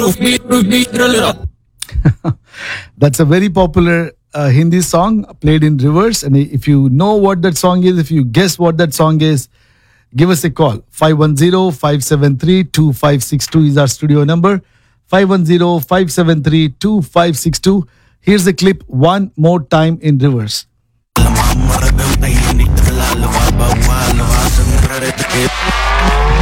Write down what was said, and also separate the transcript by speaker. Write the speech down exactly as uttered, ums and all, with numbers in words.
Speaker 1: That's a very popular uh, Hindi song played in reverse. And if you know what that song is, if you guess what that song is, give us a call. five one zero, five seven three, two five six two is our studio number. five one zero, five seven three, two five six two. Here's the clip one more time in reverse.